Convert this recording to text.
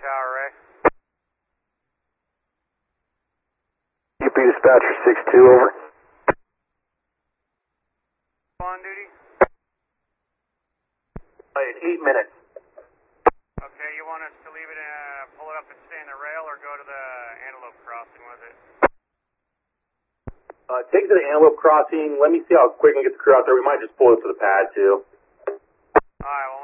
tower, Ray. UP dispatcher 6-2, over. On duty? 8 minutes. Okay, you want us to leave it, pull it up and stay in the rail, or go to the Antelope Crossing with it? Take it to the Antelope Crossing. Let me see how quick we can get the crew out there. We might just pull it to the pad, too. Alright, well,